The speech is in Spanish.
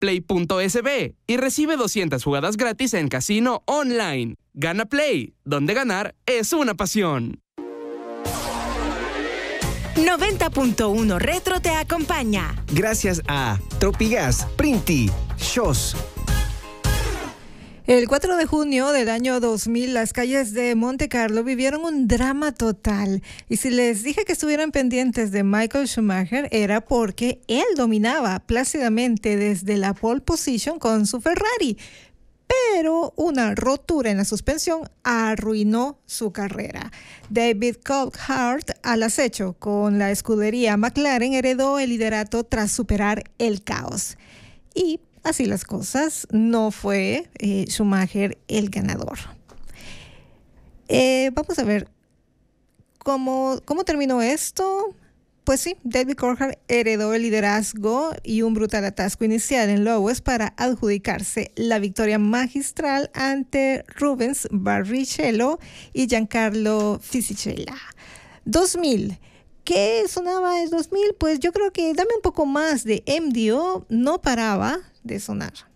Play.sb y recibe 200 jugadas gratis en casino online. Gana Play, donde ganar es una pasión. 90.1 Retro te acompaña. Gracias a Tropigas, Printi, Shows. El 4 de junio del año 2000, las calles de Monte Carlo vivieron un drama total. Y si les dije que estuvieran pendientes de Michael Schumacher, era porque él dominaba plácidamente desde la pole position con su Ferrari. Pero una rotura en la suspensión arruinó su carrera. David Coulthard, al acecho con la escudería McLaren, heredó el liderato tras superar el caos. Y así las cosas, no fue Schumacher el ganador. Vamos a ver cómo terminó esto. Pues sí, David Coulthard heredó el liderazgo y un brutal atasco inicial en Lowes para adjudicarse la victoria magistral ante Rubens Barrichello y Giancarlo Fisichella. 2000. ¿Qué sonaba en 2000? Pues yo creo que Dame un poco más de MDO no paraba de sonar.